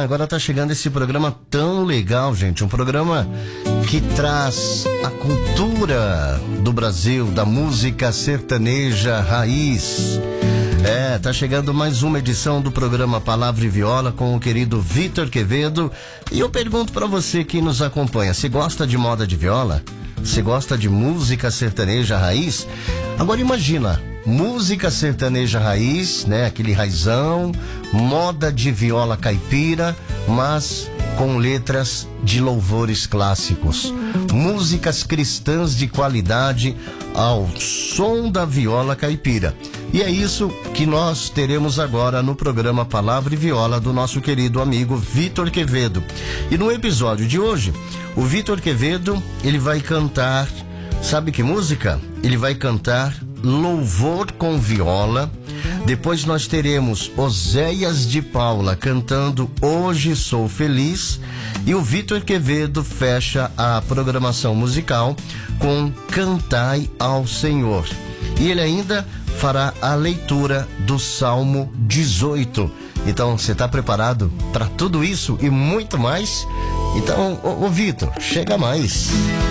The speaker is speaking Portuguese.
agora tá chegando esse programa tão legal, gente. Um programa que traz a cultura do Brasil, da música sertaneja raiz. Tá chegando mais uma edição do programa Palavra e Viola com o querido Vitor Quevedo. E eu pergunto pra você que nos acompanha, você gosta de moda de viola? Você gosta de música sertaneja raiz? Agora imagina, música sertaneja raiz, né? Aquele raizão, moda de viola caipira, mas com letras de louvores clássicos. Músicas cristãs de qualidade ao som da viola caipira. E é isso que nós teremos agora no programa Palavra e Viola do nosso querido amigo Vitor Quevedo. E no episódio de hoje, o Vitor Quevedo, ele vai cantar, sabe que música? Ele vai cantar Louvor com Viola. Depois nós teremos Oséias de Paula cantando Hoje Sou Feliz. E o Vitor Quevedo fecha a programação musical com Cantai ao Senhor. E ele ainda fará a leitura do Salmo 18. Então, você está preparado para tudo isso e muito mais? Então, ô Vitor, chega mais.